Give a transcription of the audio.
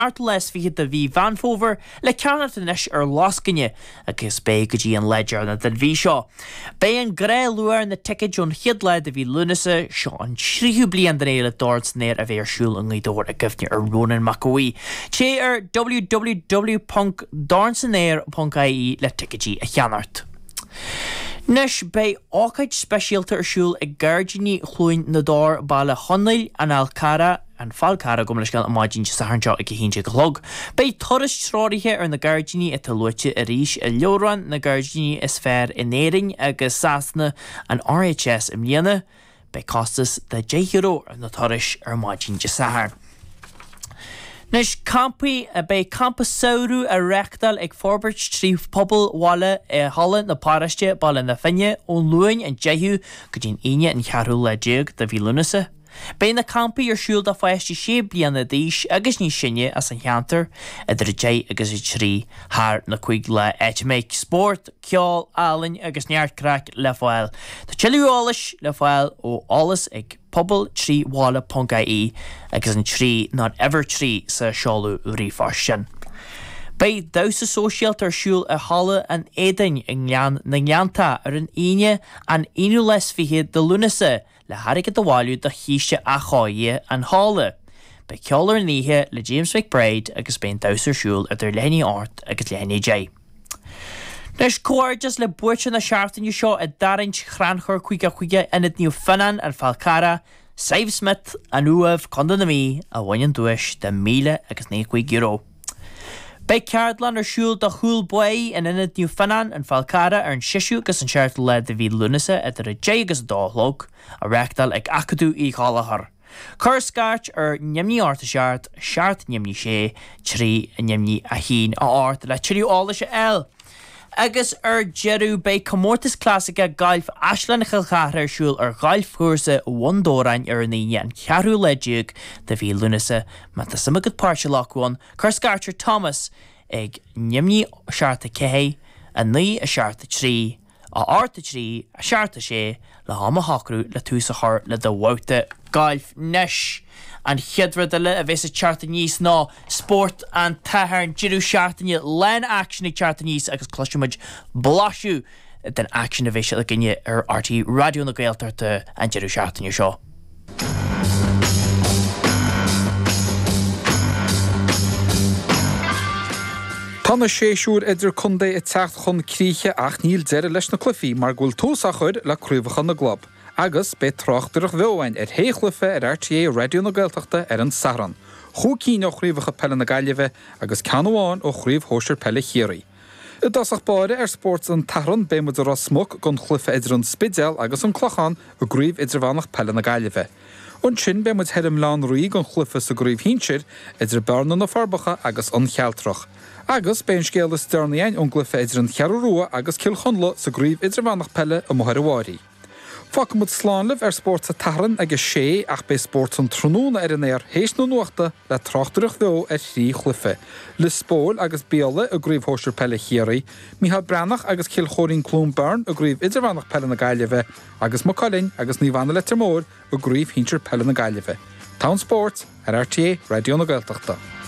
artles fi de vi Vancouver le cearnat inis lascinne agus bé go dtí an ledger na den bhí seo. Bé an gré luair na ticket John Hidle de bhí lunasa seo an tríú blian den éile dort néir a bhéirsúil an gcuidóir a gofne Ronan McAwee. Ché www.darnsonair.ie le ticketí a cheannart. Nes bei ácaid speisialta arsúil ag Gardaí chlúin na dár baile Honnail an Alcara an Falcara gom leis gan amáidín sa harnseo ag hínte glog. Bei toras tráirithe ar na Gardaí a talúite a ríis a leoran na Gardaí is fearr in éiring agus sasna an RHS im líana, bei costas de €10 ar na toras ar amáidín sa har. Nes campi bei campa saoru a rechdal ag forbert trí pobl wala Holland na paraiste ball na finne ón luin an jehu go dín aine an chearú le déag de bhí lunasa. Bei na campi ar siúil a fáiste sé blian na díis agus ní sinne as an cheantar idir dé agus i trí haar na chuig le etméic sport, ceol, álainn agus neartcraic le fáil. Tá tiiliúális le fáil ó álas ag pobl3wala.ie agus an trí not ever trí sa seolú rífar sin. Bei dausa sosialt ar siúil a hala an édain na ngeanta ar an aine an inú les fihe de lunasa le harig a bháilú de híiste a cháie an hála. Bei ceolar níthe le James McBride agus ben dausa siúil ar der lehéní ort agus lehéní J. Nes cóirdas le buirte na seaartain seo a darint chranchor chuige inad níu Finan an Falcara, Save Smith an uamh condanamí a bhain dúis de €1,900. Bei Cardlan ar siúil de chúl buí in inad níu Finan an Falcara ar an siisiú agus an seart le de bhí lunasa idir a J agus dálog a rechdal ag acadú í chálahar. Cur scaart ar nimní áta seart nimní sé, trí nimní a hín a árt le tíú ála se el. Agus ar jeru bei Comórtas Clásica gailf Ashlan Chilchar ar siúil ar gailf chuirsa $1 ar an aine an cearú le déag de bhí lunasa me tá samagad páirse lachúin cur scaartar Thomas ag nimní searta céhé a ní a searta trí a áta trí a searta sé le hama hacrú le túsa thar le do bhóta gailf nes. An chiadra de le a bheits a charta níos ná sport an tahar an jirú seaartaine len action ag charta níos agus cloisimuid blasú den action a bheits a ginne ar RT radio na Gaeltarta an jirú seaartaine seo. Tána séisiúr idir chundé i techt chun críche ach níl deire leis na clufií mar gúil túsa chuir le cruúbhachan na glob. Agus be trochtarach bheohain ar héchlufe ar RTA radio na Gaeltachta ar an Saran. Chú cíne ó chríomhacha pelle na Gaillimhe agus canháin ó chríomh hóisir pelle chéirí. I dasach báire ar sports an Taran be mu a smog gon chlufe idir an Spidel agus an Clochan ó gríomh idir bhanach pelle na Gaillimhe. An sin be mu herim lán ruí gon chlufe sa gríomh hínsir idir Berna na Farbacha agus an Chealtrach. Agus ben scéal is Starnaíon ón glufe idir an Chearrúa agus Kilchonla sa gríomh idir bhanach pelle a Moharewari. Fak moet sláanlih ar sport sa Taran agus sé ach be sport an tróna ar an éir héis nó nuachta le trochtarach bheo ar trí chlufe. Le spól agus béala a gríomh hóisir pelle chéirí, Mícheál Brannach agus Kilchóirín Clún Burn a gríomh idir bhanach pelle na Gaillimhe, agus Macalin agus ní bhana le Termór a gríomh hínsir pelle na Gaillimhe. Town Sports ar RTA Radio na Gaeltachta.